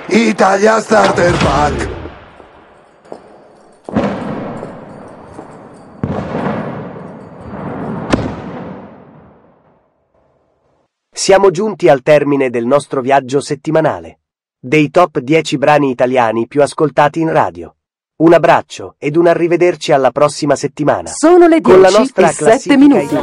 Italia Starter Pack. Siamo giunti al termine del nostro viaggio settimanale. Dei top 10 brani italiani più ascoltati in radio. Un abbraccio ed un arrivederci alla prossima settimana. Sono le Con la 10 nostra e 7 classifica minuti.